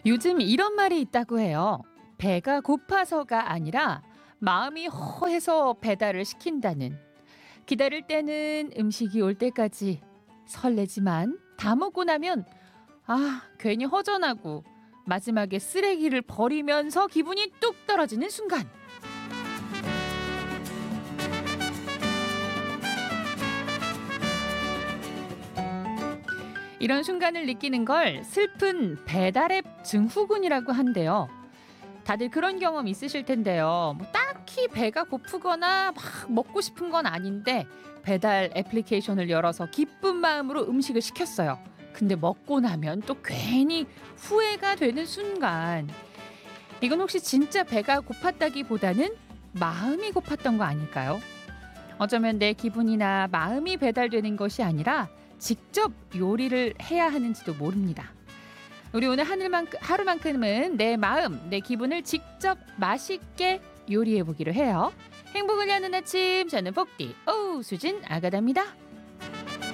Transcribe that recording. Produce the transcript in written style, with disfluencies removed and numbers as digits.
요즘 이런 말이 있다고 해요. 배가 고파서가 아니라 마음이 허해서 배달을 시킨다는. 기다릴 때는 음식이 올 때까지 설레지만 다 먹고 나면 괜히 허전하고 마지막에 쓰레기를 버리면서 기분이 뚝 떨어지는 순간. 이런 순간을 느끼는 걸 슬픈 배달앱 증후군이라고 한대요. 다들 그런 경험 있으실 텐데요. 뭐 딱히 배가 고프거나 막 먹고 싶은 건 아닌데 배달 애플리케이션을 열어서 기쁜 마음으로 음식을 시켰어요. 근데 먹고 나면 또 괜히 후회가 되는 순간. 이건 혹시 진짜 배가 고팠다기보다는 마음이 고팠던 거 아닐까요? 어쩌면 내 기분이나 마음이 배달되는 것이 아니라 직접 요리를 해야 하는지도 모릅니다. 우리 오늘 하루만큼은 내 마음, 내 기분을 직접 맛있게 요리해 보기로 해요. 행복을 여는 아침, 저는 복디 수진 아가다입니다.